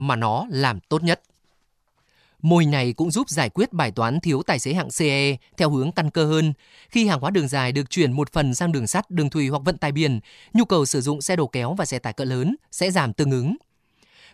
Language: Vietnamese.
mà nó làm tốt nhất. Mô hình này cũng giúp giải quyết bài toán thiếu tài xế hạng CE theo hướng căn cơ hơn. Khi hàng hóa đường dài được chuyển một phần sang đường sắt, đường thủy hoặc vận tải biển, nhu cầu sử dụng xe đầu kéo và xe tải cỡ lớn sẽ giảm tương ứng.